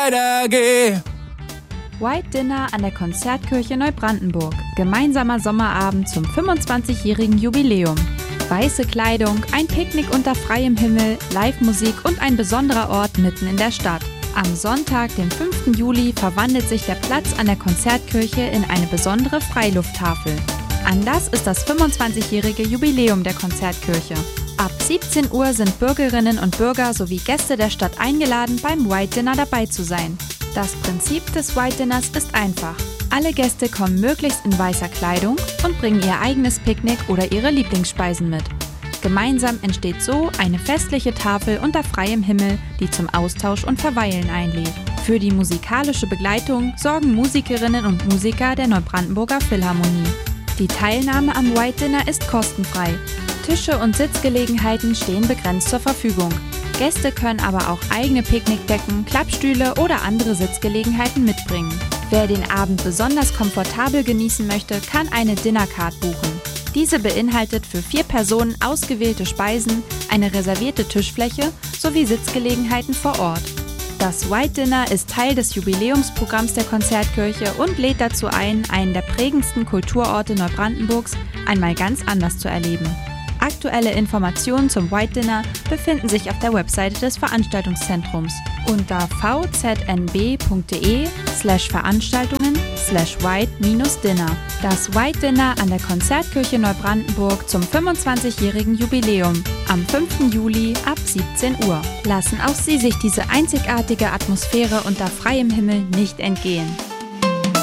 weitergehe. White Dinner an der Konzertkirche Neubrandenburg. Gemeinsamer Sommerabend zum 25-jährigen Jubiläum. Weiße Kleidung, ein Picknick unter freiem Himmel, Live-Musik und ein besonderer Ort mitten in der Stadt. Am Sonntag, dem 5. Juli, verwandelt sich der Platz an der Konzertkirche in eine besondere Freilufttafel. Anlass ist das 25-jährige Jubiläum der Konzertkirche. Ab 17 Uhr sind Bürgerinnen und Bürger sowie Gäste der Stadt eingeladen, beim White Dinner dabei zu sein. Das Prinzip des White Dinners ist einfach. Alle Gäste kommen möglichst in weißer Kleidung und bringen ihr eigenes Picknick oder ihre Lieblingsspeisen mit. Gemeinsam entsteht so eine festliche Tafel unter freiem Himmel, die zum Austausch und Verweilen einlädt. Für die musikalische Begleitung sorgen Musikerinnen und Musiker der Neubrandenburger Philharmonie. Die Teilnahme am White Dinner ist kostenfrei. Tische und Sitzgelegenheiten stehen begrenzt zur Verfügung. Gäste können aber auch eigene Picknickdecken, Klappstühle oder andere Sitzgelegenheiten mitbringen. Wer den Abend besonders komfortabel genießen möchte, kann eine Dinnercard buchen. Diese beinhaltet für 4 Personen ausgewählte Speisen, eine reservierte Tischfläche sowie Sitzgelegenheiten vor Ort. Das White Dinner ist Teil des Jubiläumsprogramms der Konzertkirche und lädt dazu ein, einen der prägendsten Kulturorte Neubrandenburgs einmal ganz anders zu erleben. Aktuelle Informationen zum White Dinner befinden sich auf der Webseite des Veranstaltungszentrums unter vznb.de/Veranstaltungen/white-dinner. Das White Dinner an der Konzertkirche Neubrandenburg zum 25-jährigen Jubiläum am 5. Juli ab 17 Uhr. Lassen auch Sie sich diese einzigartige Atmosphäre unter freiem Himmel nicht entgehen.